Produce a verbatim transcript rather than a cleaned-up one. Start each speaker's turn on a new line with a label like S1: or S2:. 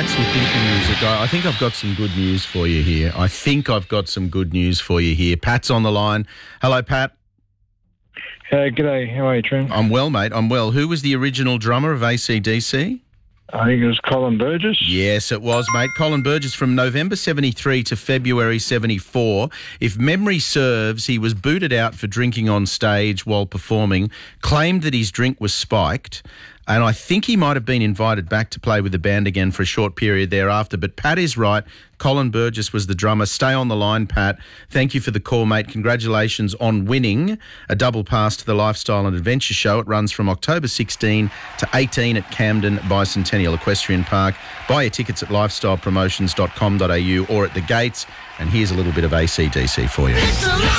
S1: fancy thinking music. I, I think I've got some good news for you here. I think I've got some good news for you here. Pat's on the line. Hello, Pat.
S2: Uh, g'day. How are you, Trent?
S1: I'm well, mate. I'm well. Who was the original drummer of A C D C?
S2: I think it was Colin Burgess.
S1: Yes, it was, mate. Colin Burgess from November seventy-three to February seventy-four. If memory serves, he was booted out for drinking on stage while performing, claimed that his drink was spiked, and I think he might have been invited back to play with the band again for a short period thereafter. But Pat is right. Colin Burgess was the drummer. Stay on the line, Pat. Thank you for the call, mate. Congratulations on winning a double pass to the Lifestyle and Adventure Show. It runs from October sixteenth to eighteenth at Camden Bicentennial Equestrian Park. Buy your tickets at lifestyle promotions dot com dot a u or at the gates. And here's a little bit of A C D C for you.